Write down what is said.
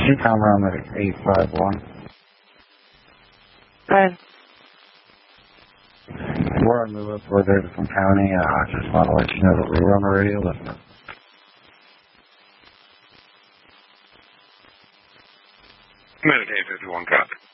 She-Com around at 851. Good. We're on the list for Davidson County. I just want to let you know that we were on the radio listening. Medicaid 51 copy.